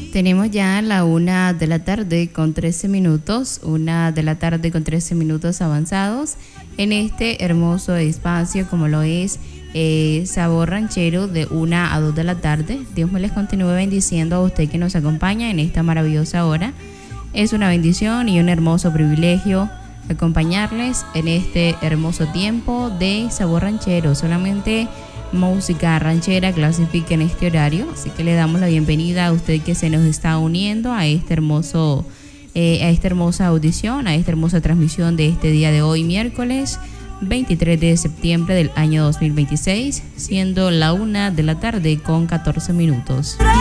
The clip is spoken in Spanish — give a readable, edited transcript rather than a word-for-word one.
Tenemos ya la 1 de la tarde con 13 minutos, 1 de la tarde con 13 minutos avanzados en este hermoso espacio como lo es Sabor Ranchero de 1 a 2 de la tarde. Dios me les continúe bendiciendo a usted que nos acompaña en esta maravillosa hora. Es una bendición y un hermoso privilegio acompañarles en este hermoso tiempo de Sabor Ranchero. Solamente música ranchera clasifica en este horario, así que le damos la bienvenida a usted que se nos está uniendo a este hermoso a esta hermosa audición, a esta hermosa transmisión de este día de hoy, miércoles 23 de septiembre del año 2026, siendo la 1 de la tarde con 14 minutos.